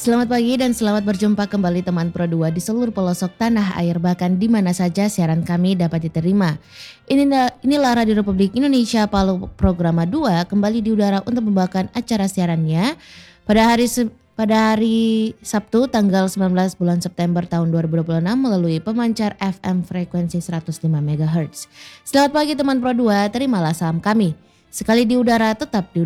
Selamat pagi dan selamat berjumpa kembali teman Pro 2 di seluruh pelosok tanah air bahkan di mana saja siaran kami dapat diterima. Inilah Radio Republik Indonesia Palu Programa 2 kembali di udara untuk membawakan acara siarannya pada hari Sabtu tanggal 19 bulan September tahun 2026 melalui pemancar FM frekuensi 105 MHz. Selamat pagi teman Pro 2, terimalah salam kami. Sekali di udara tetap di